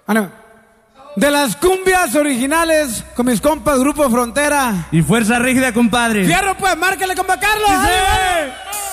Bueno, de las cumbias originales con mis compas Grupo Frontera. Y Fuerza Rígida, compadre. Fierro, pues, márquele, compa Carlos. ¡Sí!